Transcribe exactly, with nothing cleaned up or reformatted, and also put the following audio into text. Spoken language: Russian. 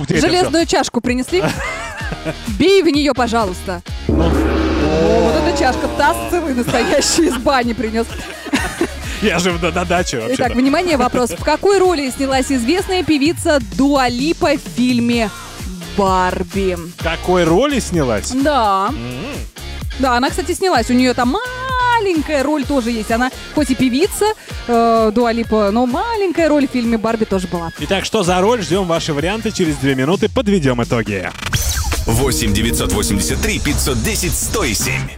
где это Железную чашку принесли? Бей в нее, пожалуйста. Ну. О, вот эта чашка, таз целый настоящий из бани принес. Я же на, на даче вообще. Итак, внимание, вопрос. В какой роли снялась известная певица Дуа Липа в фильме «Барби»? В какой роли снялась? Да. М-м. Да, она, кстати, снялась. У нее там маленькая роль тоже есть. Она хоть и певица, э, Дуа Липа, но маленькая роль в фильме «Барби» тоже была. Итак, что за роль? Ждем ваши варианты. Через две минуты подведем итоги. восемь девятьсот восемьдесят три пятьсот десять сто семь.